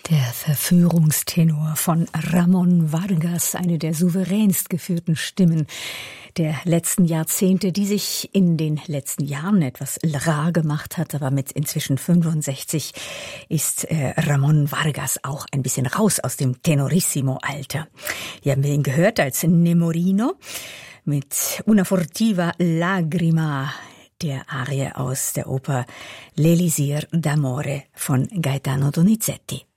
Der Verführungstenor von Ramón Vargas, eine der souveränst geführten Stimmen der letzten Jahrzehnte, die sich in den letzten Jahren etwas rar gemacht hat, aber mit inzwischen 65 ist Ramón Vargas auch ein bisschen raus aus dem Tenorissimo-Alter. Hier haben wir ihn gehört als Nemorino mit Una furtiva lagrima, der Arie aus der Oper L'Elisir d'Amore von Gaetano Donizetti.